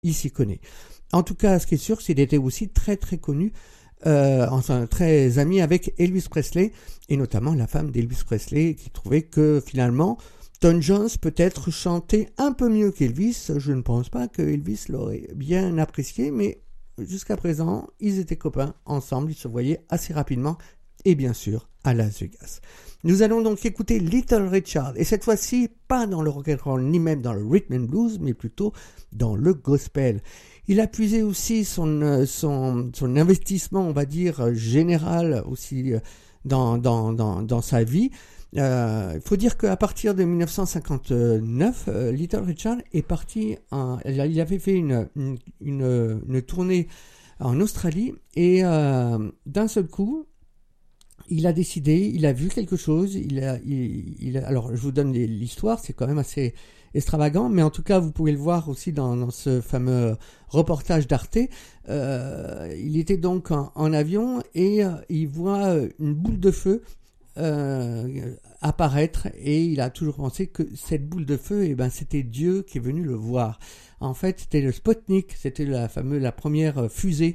il s'y connaît. En tout cas, ce qui est sûr, c'est qu'il était aussi très très connu, enfin très ami avec Elvis Presley, et notamment la femme d'Elvis Presley, qui trouvait que finalement, Tom Jones peut-être chantait un peu mieux qu'Elvis. Je ne pense pas que Elvis l'aurait bien apprécié, mais jusqu'à présent, ils étaient copains ensemble, ils se voyaient assez rapidement, et bien sûr, à Las Vegas. Nous allons donc écouter Little Richard, et cette fois-ci, pas dans le rock'n'roll, ni même dans le rhythm and blues, mais plutôt dans le gospel. Il a puisé aussi son investissement, on va dire, général aussi dans sa vie. Il faut dire qu'à partir de 1959, Little Richard est parti, il avait fait une tournée en Australie, et d'un seul coup, il a décidé, il a vu quelque chose, alors je vous donne l'histoire, c'est quand même assez extravagant, mais en tout cas vous pouvez le voir aussi dans ce fameux reportage d'Arte. Il était donc en avion, et il voit une boule de feu apparaître, et il a toujours pensé que cette boule de feu, c'était Dieu qui est venu le voir. En fait, c'était le Sputnik, c'était la première fusée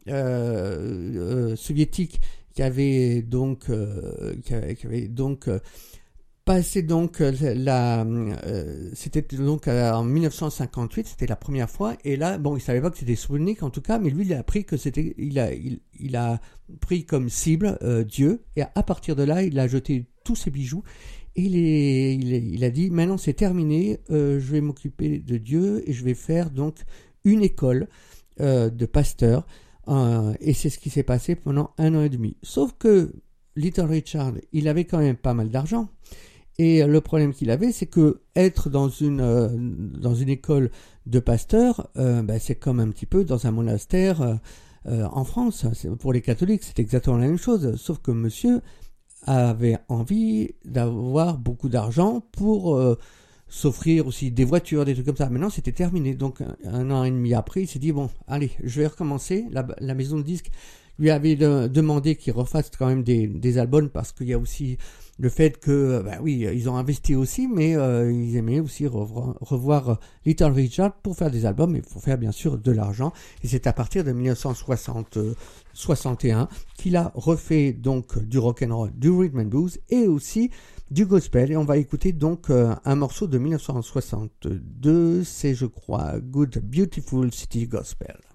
soviétique qui avait donc passé c'était donc en 1958, c'était la première fois, et là il savait pas que c'était Sputnik en tout cas, mais lui il a appris que c'était, il a pris comme cible Dieu, et à partir de là il a jeté tous ses bijoux, et il a dit maintenant c'est terminé, je vais m'occuper de Dieu et je vais faire donc une école de pasteurs. Et c'est ce qui s'est passé pendant 1 an et demi. Sauf que Little Richard, il avait quand même pas mal d'argent. Et le problème qu'il avait, c'est que être dans une école de pasteur, c'est comme un petit peu dans un monastère en France. Pour les catholiques, c'est exactement la même chose. Sauf que monsieur avait envie d'avoir beaucoup d'argent pour s'offrir aussi des voitures, des trucs comme ça. Maintenant, c'était terminé. Donc, 1 an et demi après, il s'est dit, bon, allez, je vais recommencer. La maison de disques lui avait demandé qu'il refasse quand même des albums, parce qu'il y a aussi le fait que, oui, ils ont investi aussi, mais ils aimaient aussi revoir Little Richard pour faire des albums, et pour faire bien sûr de l'argent. Et c'est à partir de 1961 qu'il a refait donc du rock'n'roll, du rhythm and blues, et aussi du gospel. Et on va écouter donc un morceau de 1962, c'est je crois Good Beautiful City Gospel.